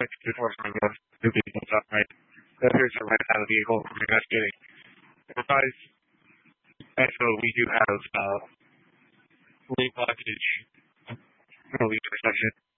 like before from the new people stuff, right? The here's the right side of the vehicle from investigating. Besides, and so we do have lane blockage, lead intersection.